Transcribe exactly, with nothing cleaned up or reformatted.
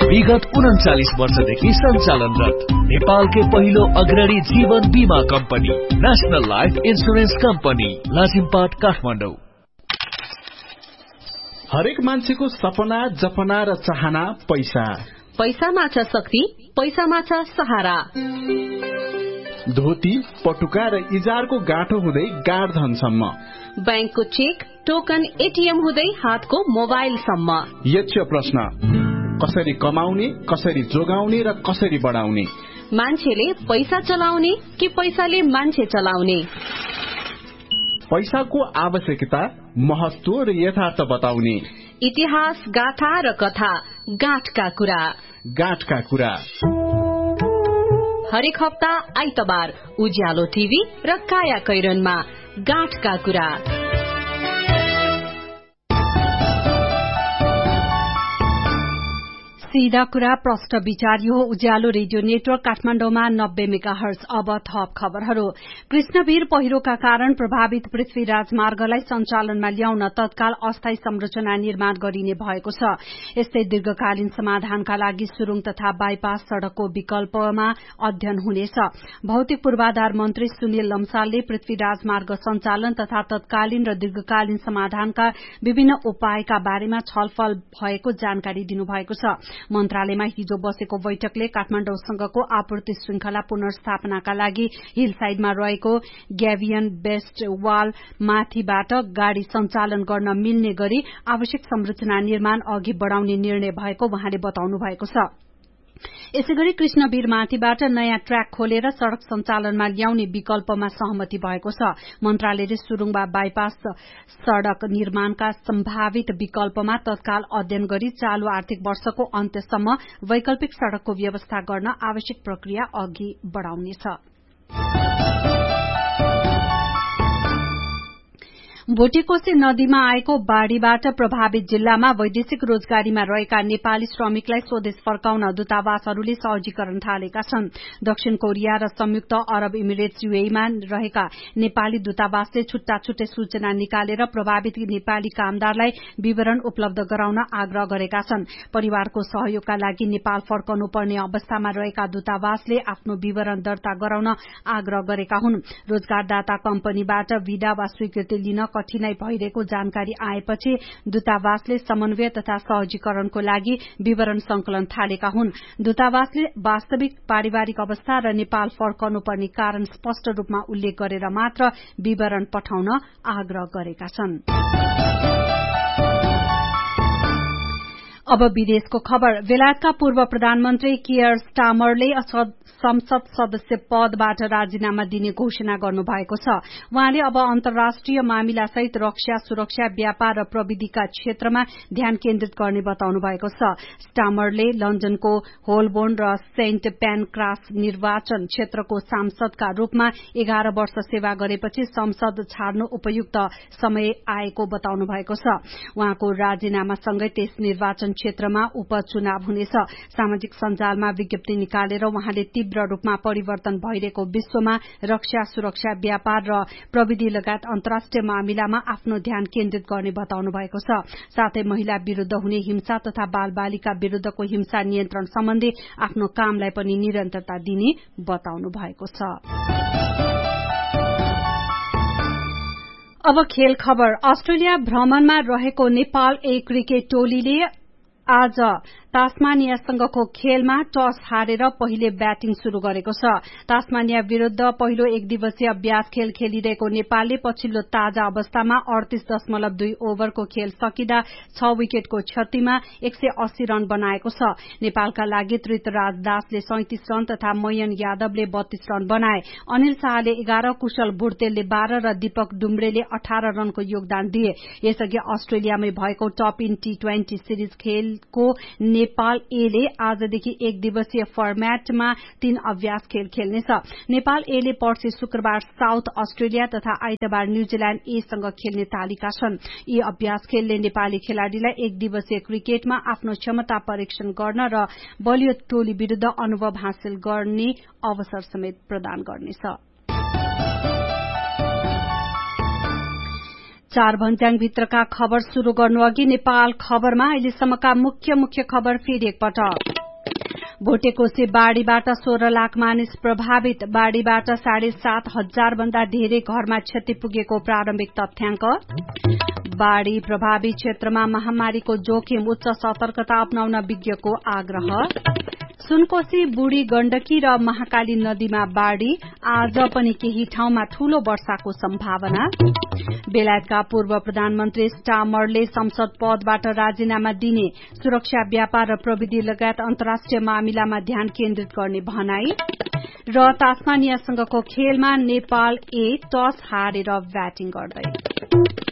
विगत उन्चालिस वर्षदेखि सञ्चालनरत नेपालकै पहिलो अग्रणी जीवन बीमा company national life insurance company Lazimpat Kathmandu. हरेक मान्छेको सपना जपना र चाहना पैसा। पैसामा छ शक्ति, पैसामा छ सहारा। धोती पटुका र इजारको गाँठो हुँदै गाड धनसम्म, बैंकको चेक टोकन एटीएम हुँदै हातको मोबाइलसम्म। यक्ष प्रश्न, कसरी कमाउने, कसरी जोगाउने र कसरी बढाउने? मान्छेले पैसा चलाउने कि पैसाले मान्छे चलाउने? पैसाको आवश्यकता, महत्व र यथार्थ बताउने। इतिहास, गाथा र कथा, गाँठका कुरा। गाँठका कुरा हरेक हप्ता आइतबार उज्यालो टिभी र काया कैरनमा गाँठका कुरा। सीधा कुरा प्रष्ट विचार यो उज्यालो रेडियो नेटवर्क काठमाडौँमा नब्बे मेगा हर्ज। अब थप खबरहरू। कृष्णवीर पहिरोका कारण प्रभावित पृथ्वी राजमार्गलाई सञ्चालनमा ल्याउन तत्काल अस्थायी संरचना निर्माण गरिने भएको छ। यस्तै दीर्घकालीन समाधानका लागि सुरुङ तथा बाइपास सड़कको विकल्पमा अध्ययन हुनेछ। भौतिक पूर्वाधार मन्त्री सुनिल लम्सालले पृथ्वी राजमार्ग सञ्चालन तथा तत्कालीन र दीर्घकालीन समाधानका विभिन्न उपायका बारेमा छलफल भएको जानकारी दिनुभएको छ। मन्त्रालयमा हिजो बसेको बैठकले काठमाडौँसँगको आपूर्ति श्रृंखला पुनर्स्थापनाका लागि हिल साइडमा रहेको ग्याभियन बेस्ट वाल माथिबाट गाड़ी सञ्चालन गर्न मिल्ने गरी आवश्यक संरचना निर्माण अघि बढ़ाउने निर्णय भएको उहाँले बताउनु भएको छ। यसैगरी कृष्णवीर माथिबाट नयाँ ट्र्याक खोलेर सड़क सञ्चालनमा ल्याउने विकल्पमा सहमति भएको छ। मन्त्रालयले सुरुङमा बाइपास सड़क निर्माणका सम्भावित विकल्पमा तत्काल अध्ययन गरी चालू आर्थिक वर्षको अन्त्यसम्म वैकल्पिक सड़कको व्यवस्था गर्न आवश्यक प्रक्रिया अघि बढ़ाउनेछ। भोटेकोशी नदीमा आएको बाढ़ीबाट प्रभावित जिल्लामा वैदेशिक रोजगारीमा रहेका नेपाली श्रमिकलाई स्वदेश फर्काउन दूतावासहरूले सहजीकरण थालेका छन्। दक्षिण कोरिया र संयुक्त अरब इमिरेट्स यूएईमा रहेका नेपाली दूतावासले छुट्टा छुट्टै सूचना निकालेर प्रभावित नेपाली कामदारलाई विवरण उपलब्ध गराउन आग्रह गरेका छन्। परिवारको सहयोगका लागि नेपाल फर्कनु पर्ने अवस्थामा रहेका दूतावासले आफ्नो विवरण दर्ता गराउन आग्रह गरेका हुन्। रोजगारदाता कम्पनीबाट विदा वा स्वीकृति लिन कठिनाई भइरहेको जानकारी आएपछि दूतावासले समन्वय तथा सहजीकरणको लागि विवरण संकलन थालेका हुन्। दूतावासले वास्तविक पारिवारिक अवस्था र नेपाल फर्कनु पर्ने कारण स्पष्ट रूपमा उल्लेख गरेर मात्र विवरण पठाउन आग्रह गरेका छन्। अब विदेशको खबर। बेलायतका पूर्व प्रधानमन्त्री कियर स्टामरले संसद सदस्य पदबाट राजीनामा दिने घोषणा गर्नुभएको छ। उहाँले अब अन्तर्राष्ट्रिय मामिला सहित रक्षा, सुरक्षा, व्यापार र प्रविधिका क्षेत्रमा ध्यान केन्द्रित गर्ने बताउनु भएको छ। स्टामरले लन्डनको होलबोर्न र सेन्ट प्यानक्रास निर्वाचन क्षेत्रको सांसदका रूपमा एघार वर्ष सेवा गरेपछि संसद छाड्नु उपयुक्त समय आएको बताउनु भएको छ। उहाँको राजीनामासँगै त्यस निर्वाचन क्षेत्रमा उपचुनाव हुनेछ। सामाजिक सञ्जालमा विज्ञप्ति निकालेर उहाँले तीव्र रूपमा परिवर्तन भइरहेको विश्वमा रक्षा, सुरक्षा, व्यापार र प्रविधि लगायत अन्तर्राष्ट्रिय मामिलामा आफ्नो ध्यान केन्द्रित गर्ने बताउनु भएको छ। साथै महिला विरूद्ध हुने हिंसा तथा बाल बालिका विरूद्धको हिंसा नियन्त्रण सम्बन्धी आफ्नो कामलाई पनि निरन्तरता दिने बताउनु भएको छ। अब खेल खबर। अस्ट्रेलिया भ्रमणमा रहेको नेपाल ए क्रिकेट टोलीले आज तास्मानियासँगको खेलमा टस हारेर पहिले ब्याटिङ शुरू गरेको छ। तास्मानिया विरूद्ध पहिलो एक दिवसीय अभ्यास खेल खेलिरहेको नेपालले पछिल्लो ताजा अवस्थामा अडतीस दशमलव दुई ओभरको खेल सकिँदा छ विकेटको क्षतिमा एक सय अस्सी रन बनाएको छ। नेपालका लागि त्रितराज दासले सैंतिस रन तथा मयन यादवले बत्तीस रन बनाए। अनिल शाहले एघार, कुशल भुर्तेलले बाह्र र दीपक डुम्रेले अठार रनको योगदान दिए। यसअघि अस्ट्रेलियामै भएको top in T twenty series खेलको नेपाल एले आजदेखि एक दिवसीय फर्मेटमा तीन अभ्यास खेल खेल्नेछ। नेपाल एले पर्सि शुक्रबार साउथ अस्ट्रेलिया तथा आइतबार न्यूजील्याण्ड ए सँग खेल्ने तालिका छन्। यी अभ्यास खेलले नेपाली खेलाड़ीलाई एक दिवसीय क्रिकेटमा आफ्नो क्षमता परीक्षण गर्न र बलियो टोली विरूद्ध अनुभव हासिल गर्ने अवसर समेत प्रदान गर्नेछ। चार भन्ज्याङ भित्रका खबर शुरू गर्नु अघि नेपाल खबरमा अहिलेसम्मका मुख्य मुख्य खबर फेरि एकपटक। भोटेकोसे बाढ़ीबाट सोह्र लाख मानिस प्रभावित बाढ़ीबाट साढे सात हजार भन्दा धेरै घरमा क्षति पुगेको प्रारम्भिक तथ्याङ्क बाढ़ी प्रभावित क्षेत्रमा महामारीको जोखिम उच्च सतर्कता अपनाउन विज्ञको आग्रह सुनकोशी बुढी गण्डकी र महाकाली नदीमा बाढ़ी आज पनि केही ठाउँमा ठूलो वर्षाको सम्भावना बेलायतका पूर्व प्रधानमन्त्री स्टामरले संसद पदबाट राजीनामा दिने सुरक्षा व्यापार र प्रविधि लगायत अन्तर्राष्ट्रिय मामिलामा ध्यान केन्द्रित गर्ने भनाई र तास्मानियासँगको खेलमा नेपाल ए टस हारेर ब्याटिङ गर्दै